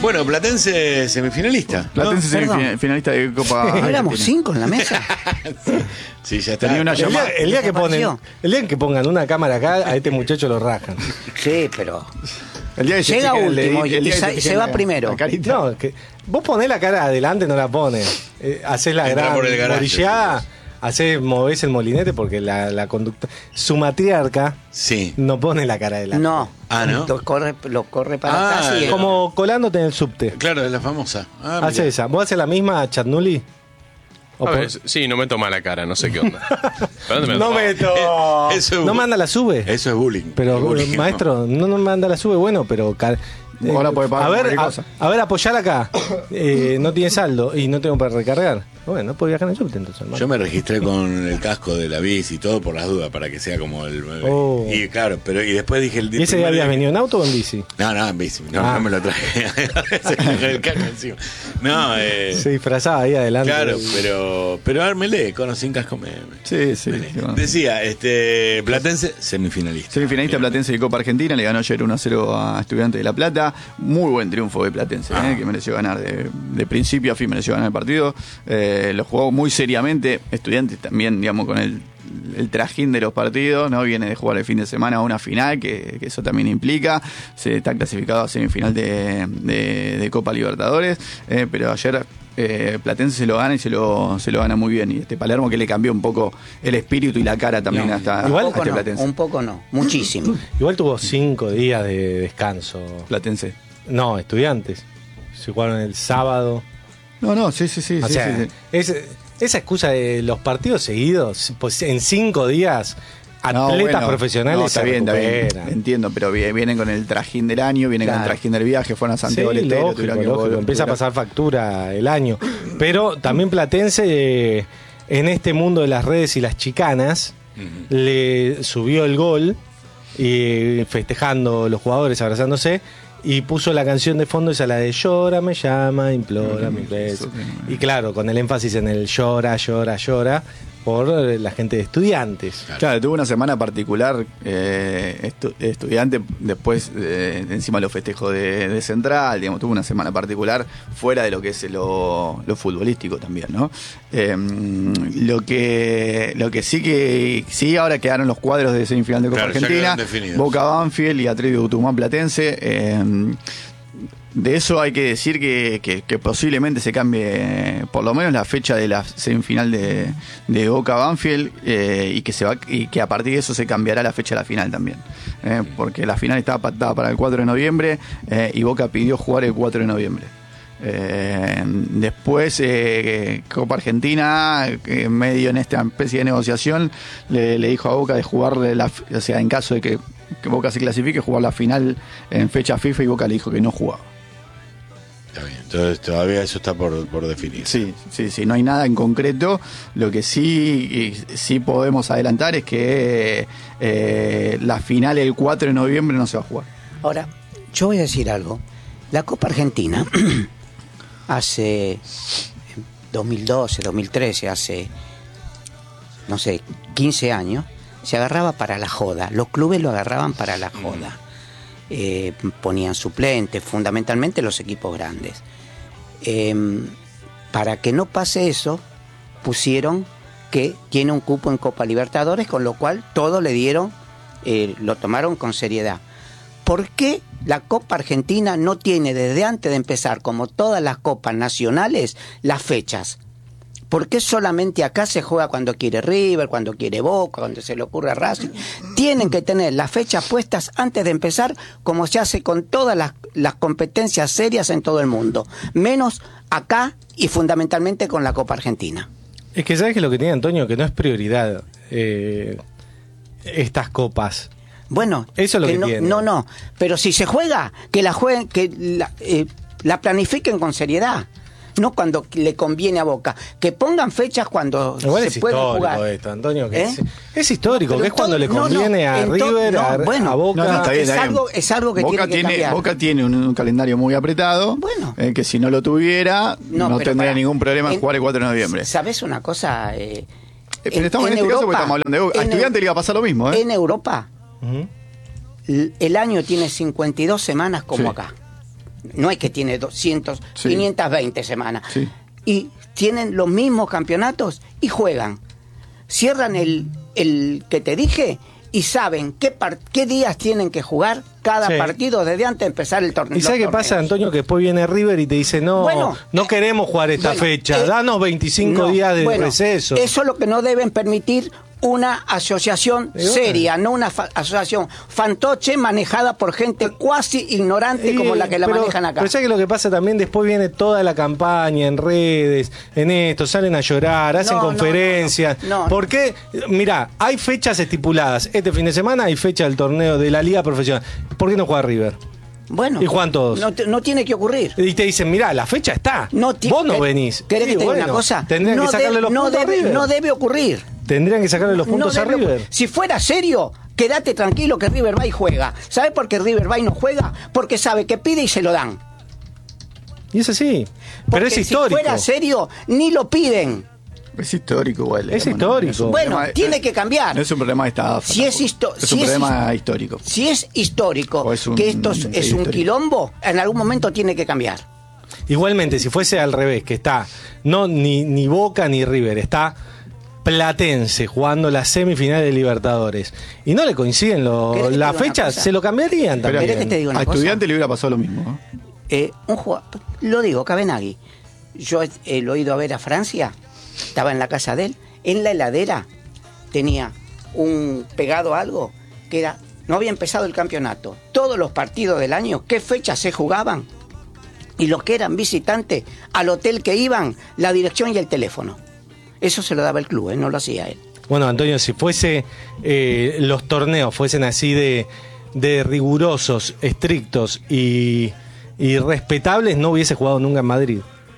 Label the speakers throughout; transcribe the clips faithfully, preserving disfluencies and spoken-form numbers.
Speaker 1: Bueno, Platense semifinalista.
Speaker 2: Platense
Speaker 1: ¿no?
Speaker 2: semifinalista de Copa.
Speaker 3: ¿No éramos cinco en la mesa?
Speaker 1: Sí, ya está.
Speaker 2: Tenía una
Speaker 4: El día,
Speaker 2: llamada.
Speaker 4: el día que ponen,
Speaker 3: Desapareció.
Speaker 4: el día que pongan una cámara acá, a este muchacho lo rajan.
Speaker 3: Sí, pero
Speaker 2: El día que se
Speaker 3: llega
Speaker 2: fijen, le-
Speaker 3: último y,
Speaker 2: el día
Speaker 3: y
Speaker 2: que
Speaker 3: sa-
Speaker 2: se
Speaker 3: se
Speaker 2: fijen
Speaker 3: va
Speaker 2: la-
Speaker 3: primero.
Speaker 2: la carita.
Speaker 4: No, que vos ponés la cara adelante, no la pones. Eh, hacés la
Speaker 1: Entra
Speaker 4: gran
Speaker 1: por el garaje,
Speaker 4: morillada, hacés, movés el molinete porque la, la conducta. Su matriarca
Speaker 1: Sí.
Speaker 4: no pone la cara adelante.
Speaker 3: No.
Speaker 1: Ah, ¿no?
Speaker 3: Lo corre, lo corre para
Speaker 1: Ah,
Speaker 3: atrás y
Speaker 4: Como colándote en el subte.
Speaker 1: Claro, es la famosa. Ah,
Speaker 4: Hace
Speaker 1: mirá.
Speaker 4: esa. ¿Vos haces la misma, Chatnuli? ¿O
Speaker 5: A ver,
Speaker 4: por-
Speaker 5: sí, no meto mala cara, no sé qué onda. ¿Pero dónde me
Speaker 4: No meto.
Speaker 1: Eso es
Speaker 4: No
Speaker 1: bu-
Speaker 4: manda la sube.
Speaker 1: Eso es bullying.
Speaker 4: Pero,
Speaker 1: Es bullying,
Speaker 4: maestro, no nos manda la sube, bueno, pero... ca-
Speaker 2: Ahora
Speaker 4: eh,
Speaker 2: puede pagar
Speaker 4: a ver,
Speaker 2: cualquier
Speaker 4: a,
Speaker 2: cosa.
Speaker 4: a ver, apoyar acá. Eh, no tiene saldo y no tengo para recargar. Bueno, no puedo viajar en el subte entonces, hermano.
Speaker 1: Yo me registré con el casco de la bici y todo por las dudas, para que sea como el...
Speaker 4: Oh.
Speaker 1: Y claro, pero y después dije... El
Speaker 4: ¿Y ese día habías venido en auto o en bici?
Speaker 1: No, no, en bici. No,
Speaker 4: Ah.
Speaker 1: no me lo traje. Se traje el casco encima. No, eh...
Speaker 4: Se disfrazaba ahí adelante.
Speaker 1: Claro, pero pero ármele, con o sin casco me... me-
Speaker 2: Sí, sí.
Speaker 1: me-
Speaker 2: sí, bueno.
Speaker 1: Decía, este Platense, semifinalista.
Speaker 2: Semifinalista Platense de Copa Argentina, le ganó ayer uno a cero a Estudiantes de La Plata. Muy buen triunfo de Platense,
Speaker 1: Ah.
Speaker 2: eh, que mereció ganar. De, de principio a fin mereció ganar el partido. Eh, lo jugó muy seriamente. Estudiantes también, digamos, con el, el trajín de los partidos, ¿no? Viene de jugar el fin de semana a una final, que, que eso también implica. Se está clasificado a semifinal de, de, de Copa Libertadores. eh, pero ayer eh, Platense se lo gana y se lo, se lo gana muy bien. Y este Palermo que le cambió un poco el espíritu y la cara también
Speaker 1: No,
Speaker 2: hasta,
Speaker 4: igual-
Speaker 2: a
Speaker 3: un poco
Speaker 2: este
Speaker 3: no,
Speaker 2: Platense.
Speaker 3: un poco no, muchísimo.
Speaker 4: Igual tuvo cinco días de descanso.
Speaker 2: Platense.
Speaker 4: No, estudiantes. Se jugaron el sábado.
Speaker 2: No, no, sí, sí, sí.
Speaker 4: O
Speaker 2: sí,
Speaker 4: sea,
Speaker 2: sí, sí.
Speaker 4: es- esa excusa de los partidos seguidos, pues en cinco días,
Speaker 2: No,
Speaker 4: atletas
Speaker 2: bueno,
Speaker 4: profesionales
Speaker 2: no, está
Speaker 4: se
Speaker 2: bien, está bien,
Speaker 4: recuperan.
Speaker 2: entiendo, pero vi- vienen con el trajín del año, vienen con el
Speaker 4: Claro.
Speaker 2: trajín del viaje, fueron a
Speaker 4: Sí,
Speaker 2: Santiago del Estero,
Speaker 4: lógico,
Speaker 2: tuvieron que
Speaker 4: lógico,
Speaker 2: volver,
Speaker 4: empieza a
Speaker 2: tuvieron-
Speaker 4: pasar factura el año. Pero también Platense, eh, en este mundo de las redes y las chicanas,
Speaker 1: Ujú.
Speaker 4: le subió el gol y festejando los jugadores, abrazándose, y puso la canción de fondo, esa la de llora, me llama, implora,
Speaker 2: Mm,
Speaker 4: mi beso.
Speaker 2: eso, sí.
Speaker 4: Y claro, con el énfasis en el llora, llora, llora, por eh, la gente de estudiantes.
Speaker 2: Claro, tuvo una semana particular, eh, estu- estudiante, después eh, encima los festejos de, de Central, digamos, tuvo una semana particular fuera de lo que es lo, lo futbolístico también, ¿no? Eh, lo que lo que sí que sí ahora quedaron los cuadros de semifinal de Copa
Speaker 1: Claro, ya
Speaker 2: Argentina,
Speaker 1: quedaron definidos.
Speaker 2: Boca Banfield y Atlético Tucumán Platense. eh, De eso hay que decir que, que- que posiblemente se cambie por lo menos la fecha de la semifinal de, de Boca Banfield eh, y que se va y que a partir de eso se cambiará la fecha de la final también. Eh, porque la final estaba pactada para el cuatro de noviembre eh, y Boca pidió jugar el cuatro de noviembre. Eh, después eh, Copa Argentina, eh, medio en esta especie de negociación, le, le dijo a Boca de jugar, la, o sea, en caso de que, que Boca se clasifique, jugar la final en fecha FIFA y Boca le dijo que no jugaba.
Speaker 1: Está bien, entonces todavía eso está por, por definir.
Speaker 2: Sí, sí, sí, no hay nada en concreto. Lo que sí, sí podemos adelantar es que eh, la final el cuatro de noviembre no se va a jugar.
Speaker 3: Ahora, yo voy a decir algo. La Copa Argentina, hace dos mil doce, dos mil trece, hace, no sé, quince años, se agarraba para la joda. Los clubes lo agarraban para la joda. Eh, ponían suplentes, fundamentalmente los equipos grandes. Eh, para que no pase eso, pusieron que tiene un cupo en Copa Libertadores, con lo cual todo le dieron, eh, lo tomaron con seriedad. ¿Por qué la Copa Argentina no tiene desde antes de empezar, como todas las copas nacionales, las fechas? ¿Por qué solamente acá se juega cuando quiere River, cuando quiere Boca, cuando se le ocurre a Racing? Tienen que tener las fechas puestas antes de empezar, como se hace con todas las, las competencias serias en todo el mundo, menos acá y fundamentalmente con la Copa Argentina.
Speaker 4: Es que sabes que lo que tiene Antonio, que no es prioridad eh, estas copas.
Speaker 3: Bueno,
Speaker 4: Eso es lo que
Speaker 3: no,
Speaker 4: tiene.
Speaker 3: no, no, pero si se juega, que la jueguen, que la, eh, la planifiquen con seriedad. No cuando le conviene a Boca. Que pongan fechas cuando
Speaker 4: Igual
Speaker 3: se
Speaker 4: es
Speaker 3: puede
Speaker 4: histórico
Speaker 3: jugar.
Speaker 4: esto, Antonio. Que
Speaker 3: ¿Eh?
Speaker 4: es, es histórico,
Speaker 3: Pero
Speaker 4: que es cuando
Speaker 3: todo-
Speaker 4: le
Speaker 3: no, no,
Speaker 4: conviene a
Speaker 3: en to-
Speaker 4: River,
Speaker 3: no,
Speaker 4: a,
Speaker 3: bueno,
Speaker 4: a Boca.
Speaker 2: No, no, está bien,
Speaker 3: es
Speaker 2: está bien.
Speaker 3: algo- es algo que
Speaker 2: Boca
Speaker 3: tiene que
Speaker 2: tiene,
Speaker 3: cambiar.
Speaker 2: Boca tiene un, un calendario muy apretado,
Speaker 3: Bueno.
Speaker 2: eh, que si no lo tuviera, no,
Speaker 3: No, pero
Speaker 2: tendría
Speaker 3: pará.
Speaker 2: ningún problema en
Speaker 3: En-
Speaker 2: jugar el cuatro de noviembre.
Speaker 3: ¿Sabes una cosa? Eh,
Speaker 2: Eh, pero estamos en, este
Speaker 3: Europa,
Speaker 2: caso porque estamos hablando de Boca. A
Speaker 3: en
Speaker 2: Estudiante
Speaker 3: Eu-
Speaker 2: le iba a pasar lo mismo, ¿eh?
Speaker 3: En Europa,
Speaker 4: Ujú.
Speaker 3: l- el año tiene cincuenta y dos semanas como
Speaker 2: Sí.
Speaker 3: acá. no es que tiene doscientos,
Speaker 2: Sí.
Speaker 3: quinientas veinte semanas.
Speaker 2: Sí.
Speaker 3: Y tienen los mismos campeonatos y juegan. Cierran el, el que te dije y saben qué, par- qué días tienen que jugar cada
Speaker 4: Sí.
Speaker 3: partido desde antes de empezar el torneo.
Speaker 4: ¿Y sabes qué pasa, Antonio? Que después viene River y te dice, no,
Speaker 3: Bueno,
Speaker 4: no queremos jugar esta
Speaker 3: bueno,
Speaker 4: fecha,
Speaker 3: eh,
Speaker 4: danos veinticinco
Speaker 3: No,
Speaker 4: días de
Speaker 3: bueno,
Speaker 4: receso.
Speaker 3: Eso es lo que no deben permitir una asociación
Speaker 4: Y bueno.
Speaker 3: seria, no una fa- asociación fantoche manejada por gente cuasi ignorante
Speaker 4: Y,
Speaker 3: como la que la
Speaker 4: pero-
Speaker 3: manejan acá.
Speaker 4: Pero ¿sabes que lo que pasa también? Después viene toda la campaña en redes, en esto, salen a llorar, hacen
Speaker 3: No, no,
Speaker 4: conferencias.
Speaker 3: no, no, no.
Speaker 4: ¿Por qué? Mirá, hay fechas estipuladas. Este fin de semana hay fecha del torneo de la Liga Profesional. ¿Por qué no juega River?
Speaker 3: Bueno,
Speaker 4: y juegan todos.
Speaker 3: No, te- no tiene que ocurrir.
Speaker 4: Y te dicen, mirá, la fecha está.
Speaker 3: No ti-
Speaker 4: Vos no
Speaker 3: ¿quer-
Speaker 4: venís.
Speaker 3: ¿Querés
Speaker 4: Y
Speaker 3: que te diga
Speaker 4: bueno,
Speaker 3: una cosa?
Speaker 4: Tendrían
Speaker 3: no
Speaker 4: que sacarle
Speaker 3: de-
Speaker 4: los
Speaker 3: no
Speaker 4: puntos
Speaker 3: debe,
Speaker 4: a River.
Speaker 3: No debe ocurrir.
Speaker 4: Tendrían que sacarle los puntos
Speaker 3: No
Speaker 4: a
Speaker 3: debe
Speaker 4: River.
Speaker 3: ocurrir. Si fuera serio, quédate tranquilo que River va y juega. ¿Sabes por qué River va y no juega? Porque sabe que pide y se lo dan.
Speaker 4: Y es así. Pero
Speaker 3: Porque
Speaker 4: es histórico.
Speaker 3: Si fuera serio, ni lo piden.
Speaker 2: Es histórico igual.
Speaker 4: Es
Speaker 2: digamos, ¿no?
Speaker 4: histórico.
Speaker 2: No es un
Speaker 3: Bueno,
Speaker 2: problema-
Speaker 3: tiene
Speaker 2: no-
Speaker 3: que cambiar.
Speaker 2: No es un problema de estafa.
Speaker 3: Si es
Speaker 2: tampoco.
Speaker 3: histo-
Speaker 2: Es
Speaker 3: si
Speaker 2: un
Speaker 3: es
Speaker 2: problema histórico.
Speaker 3: Si es histórico,
Speaker 2: O es un-
Speaker 3: que esto es,
Speaker 2: sí,
Speaker 3: es un
Speaker 2: histórico.
Speaker 3: quilombo, en algún momento tiene que cambiar.
Speaker 4: Igualmente, si fuese al revés, que está no ni, ni Boca ni River, está Platense jugando la semifinal de Libertadores y no le coinciden lo-
Speaker 3: ¿Querés que te
Speaker 4: las
Speaker 3: diga una
Speaker 4: fechas,
Speaker 3: cosa?
Speaker 4: se lo cambiarían
Speaker 2: Pero
Speaker 4: también.
Speaker 3: ¿Querés que te diga una
Speaker 2: a
Speaker 3: cosa?
Speaker 2: estudiante le hubiera pasado lo mismo. ¿no?
Speaker 3: Eh, un jugador, lo digo, Cabenagui. Yo eh, lo he ido a ver a Francia, estaba en la casa de él, en la heladera tenía un pegado algo que era, no había empezado el campeonato, todos los partidos del año, qué fechas se jugaban y los que eran visitantes al hotel que iban, la dirección y el teléfono. Eso se lo daba el club, ¿eh? No lo hacía él.
Speaker 4: Bueno, Antonio, si fuese eh, los torneos fuesen así de, de rigurosos, estrictos y, y respetables, no hubiese jugado nunca en Madrid.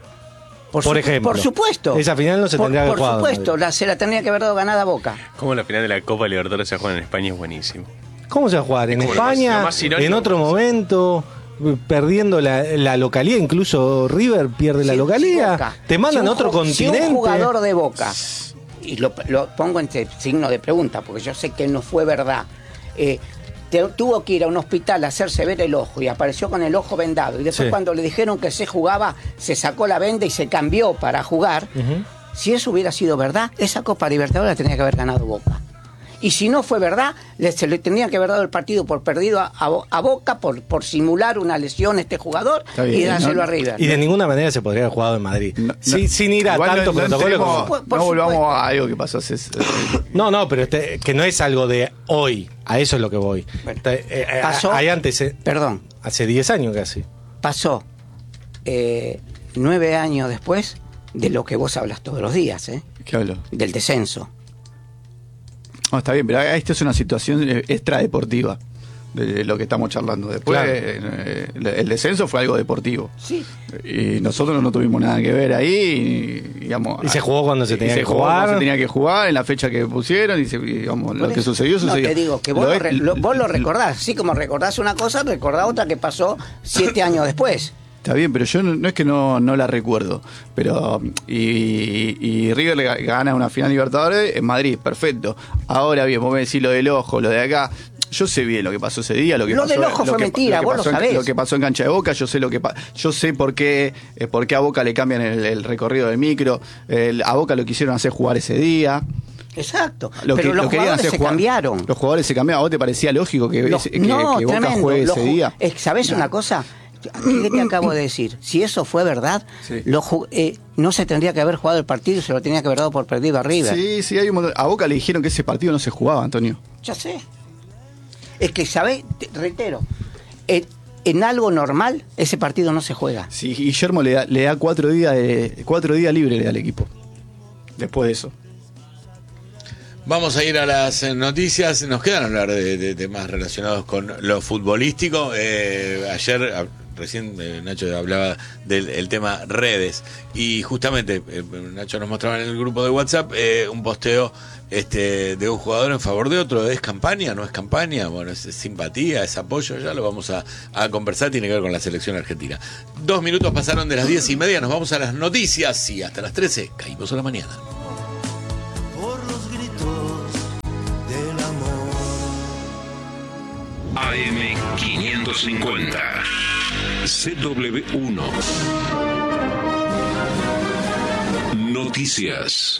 Speaker 4: Por
Speaker 3: su-
Speaker 4: ejemplo.
Speaker 3: Por supuesto.
Speaker 4: Esa final no se
Speaker 3: Por-
Speaker 4: tendría que haber
Speaker 3: Por
Speaker 4: jugado en
Speaker 3: supuesto,
Speaker 4: Madrid.
Speaker 3: la, se la tendría que haber dado ganada a Boca.
Speaker 5: Como la final de la Copa Libertadores se juega en España es buenísimo.
Speaker 4: ¿Cómo se va a jugar? ¿En
Speaker 5: Es como lo más-
Speaker 4: España?
Speaker 5: lo más irónico
Speaker 4: ¿En otro
Speaker 5: que puede
Speaker 4: momento? Perdiendo la, la localidad, incluso River pierde la
Speaker 3: Si-
Speaker 4: localidad.
Speaker 3: si Boca-
Speaker 4: Te mandan
Speaker 3: si
Speaker 4: a
Speaker 3: un
Speaker 4: otro
Speaker 3: ju-
Speaker 4: continente.
Speaker 3: Si un jugador de Boca, y lo, lo pongo entre signo de pregunta, porque yo sé que no fue verdad, eh, te- tuvo que ir a un hospital a hacerse ver el ojo y apareció con el ojo vendado. Y después
Speaker 4: Sí.
Speaker 3: cuando le dijeron que se jugaba, se sacó la venda y se cambió para jugar.
Speaker 4: Ujú.
Speaker 3: Si eso hubiera sido verdad, esa Copa Libertadores la tenía que haber ganado Boca. Y si no fue verdad, le, se le tendría que haber dado el partido por perdido a, a- a Boca por, por simular una lesión a este jugador
Speaker 2: Está bien,
Speaker 3: y dárselo
Speaker 2: ¿no?
Speaker 3: a River.
Speaker 4: Y de ninguna manera se podría haber jugado en Madrid.
Speaker 2: No,
Speaker 4: Sí,
Speaker 2: no.
Speaker 4: sin ir a
Speaker 2: Igual
Speaker 4: tanto
Speaker 2: no, no
Speaker 4: protocolo
Speaker 2: entremos-
Speaker 4: como.
Speaker 3: Por- por
Speaker 2: no volvamos
Speaker 3: supuesto.
Speaker 2: a algo que pasó hace.
Speaker 4: No, no, pero este- que no es algo de hoy. A eso es lo que voy.
Speaker 3: Bueno,
Speaker 4: Este, eh, eh,
Speaker 3: pasó-
Speaker 4: hay antes, eh,
Speaker 3: Perdón,
Speaker 4: hace diez años casi.
Speaker 3: pasó eh, nueve años después de lo que vos hablas todos los días, ¿eh?
Speaker 2: ¿Qué hablo?
Speaker 3: Del descenso.
Speaker 2: No, está bien, pero esta es una situación eh, extradeportiva de lo que estamos charlando. Después,
Speaker 4: Claro.
Speaker 2: eh, el descenso fue algo deportivo.
Speaker 3: Sí.
Speaker 2: Y nosotros no tuvimos nada que ver ahí. Y, digamos,
Speaker 4: Y se jugó cuando se
Speaker 2: y
Speaker 4: tenía que
Speaker 2: jugó
Speaker 4: jugar.
Speaker 2: cuando se tenía que jugar, en la fecha que pusieron. Y, se- y, digamos, lo
Speaker 3: Por
Speaker 2: que
Speaker 3: eso-
Speaker 2: sucedió,
Speaker 3: no,
Speaker 2: sucedió.
Speaker 3: te digo que vos
Speaker 2: Lo
Speaker 3: lo,
Speaker 2: es-
Speaker 3: re- lo- vos lo recordás. Así como recordás una cosa, recordás otra que pasó siete años después.
Speaker 2: Está bien, pero yo no, no es que no, no la recuerdo. Pero y, y- y River le ga- gana una final Libertadores en Madrid, perfecto. Ahora bien, vos me decís lo del ojo, lo de acá. Yo sé bien lo que pasó ese día, lo que
Speaker 3: Lo
Speaker 2: pasó,
Speaker 3: del ojo fue
Speaker 2: que-
Speaker 3: mentira,
Speaker 2: que
Speaker 3: vos lo
Speaker 2: pasó en-
Speaker 3: sabés.
Speaker 2: Lo que pasó en cancha de Boca, yo sé lo que pa- yo sé por qué, eh, por qué a Boca le cambian el, el recorrido del micro. El- a Boca lo quisieron hacer jugar ese día.
Speaker 3: Exacto.
Speaker 2: Lo
Speaker 3: Pero
Speaker 2: que,
Speaker 3: los
Speaker 2: lo querían
Speaker 3: jugadores
Speaker 2: hacer
Speaker 3: se
Speaker 2: jugar-
Speaker 3: cambiaron.
Speaker 2: Los jugadores se cambiaron. ¿A vos te parecía lógico que,
Speaker 3: Los-
Speaker 2: que,
Speaker 3: no,
Speaker 2: que Boca
Speaker 3: tremendo.
Speaker 2: juegue
Speaker 3: Los
Speaker 2: ese
Speaker 3: ju-
Speaker 2: día?
Speaker 3: eh, ¿Sabés una cosa? ¿Qué te acabo de decir? Si eso fue verdad,
Speaker 2: Sí.
Speaker 3: lo ju- eh, no se tendría que haber jugado el partido y se lo tenía que haber dado por perdido a River.
Speaker 2: Sí, sí, hay un montón- a Boca le dijeron que ese partido no se jugaba, Antonio.
Speaker 3: Ya sé. Es que, ¿sabés? Te- reitero, en, en algo normal, ese partido no se juega.
Speaker 2: Sí, Guillermo le da, le da cuatro días de, cuatro días libre le da al equipo. Después de eso.
Speaker 1: Vamos a ir a las eh, noticias. Nos quedan hablar de, de temas relacionados con lo futbolístico. Eh, ayer, a- recién eh, Nacho hablaba del el tema redes. Y justamente, eh, Nacho nos mostraba en el grupo de WhatsApp eh, un posteo este, de un jugador en favor de otro. ¿Es campaña? ¿No es campaña? Bueno, es, es simpatía, es apoyo. Ya lo vamos a, a conversar. Tiene que ver con la selección argentina. Dos minutos pasaron de las diez y media. Nos vamos a las noticias. Y hasta las trece caímos a la mañana.
Speaker 6: Por los gritos del amor.
Speaker 7: A M quinientos cincuenta. C W uno. Noticias.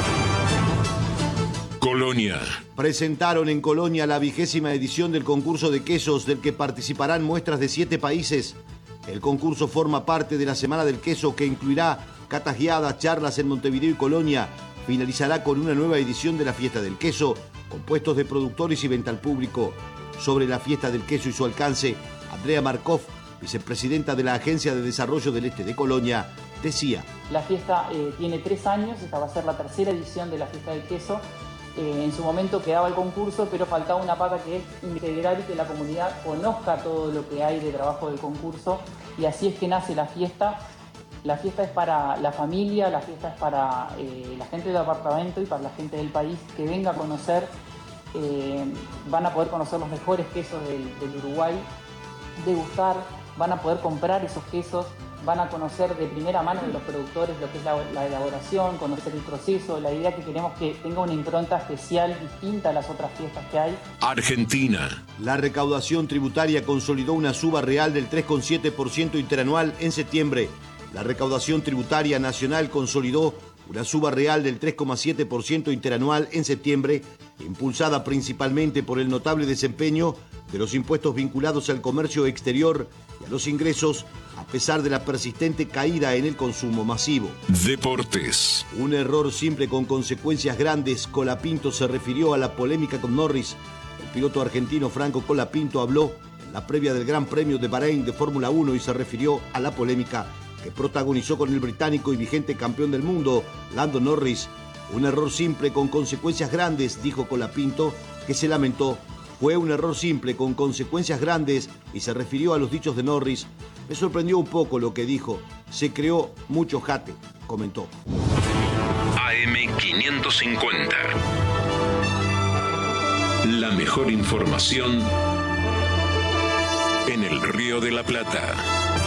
Speaker 7: Colonia.
Speaker 8: Presentaron en Colonia la vigésima edición del concurso de quesos del que participarán muestras de siete países. El concurso forma parte de la Semana del Queso que incluirá catas guiadas, charlas en Montevideo y Colonia. Finalizará con una nueva edición de la Fiesta del Queso, con puestos de productores y venta al público. Sobre la Fiesta del Queso y su alcance, Andrea Markov, vicepresidenta de la Agencia de Desarrollo del Este de Colonia, decía:
Speaker 9: La fiesta eh, tiene tres años, esta va a ser la tercera edición de la Fiesta del Queso. Eh, en su momento quedaba el concurso, pero faltaba una pata que es integrar y que la comunidad conozca todo lo que hay de trabajo del concurso, y así es que nace la fiesta. La fiesta es para la familia, la fiesta es para eh, la gente del departamento y para la gente del país que venga a conocer. Eh, van a poder conocer los mejores quesos del, del Uruguay, degustar, van a poder comprar esos quesos, van a conocer de primera mano de los productores lo que es la, la elaboración, conocer el proceso. La idea que queremos que tenga una impronta especial distinta a las otras fiestas que hay.
Speaker 7: Argentina.
Speaker 8: La recaudación tributaria consolidó una suba real del tres coma siete por ciento interanual en septiembre. La recaudación tributaria nacional consolidó una suba real del tres coma siete por ciento interanual en septiembre, impulsada principalmente por el notable desempeño de los impuestos vinculados al comercio exterior y a los ingresos, a pesar de la persistente caída en el consumo masivo.
Speaker 7: Deportes.
Speaker 8: Un error simple con consecuencias grandes. Colapinto se refirió a la polémica con Norris. El piloto argentino Franco Colapinto habló en la previa del Gran Premio de Bahrein de Fórmula uno y se refirió a la polémica que protagonizó con el británico y vigente campeón del mundo, Lando Norris. Un error simple con consecuencias grandes, dijo Colapinto, que se lamentó. Fue un error simple con consecuencias grandes y se refirió a los dichos de Norris. Me sorprendió un poco lo que dijo. Se creó mucho jate, comentó.
Speaker 7: A M quinientos cincuenta. La mejor información en el Río de la Plata.